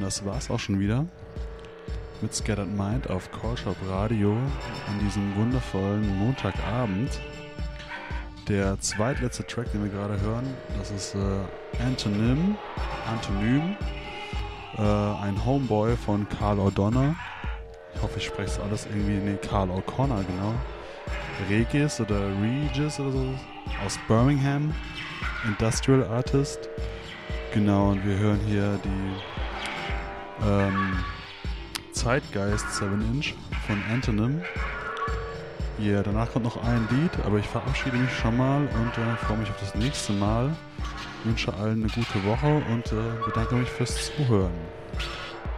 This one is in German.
das war's auch schon wieder mit Scattered Mind auf Callshop Radio an diesem wundervollen Montagabend. Der zweitletzte Track, den wir gerade hören, das ist Antonym, ein Homeboy von Carl O'Donnell. Ich hoffe, ich spreche es alles irgendwie, Carl O'Connor, genau. Regis oder Regis oder so, aus Birmingham, Industrial Artist. Genau, und wir hören hier die Zeitgeist 7-Inch von Antonym. Yeah, danach kommt noch ein Lied, aber ich verabschiede mich schon mal und freue mich auf das nächste Mal. Wünsche allen eine gute Woche und bedanke mich fürs Zuhören.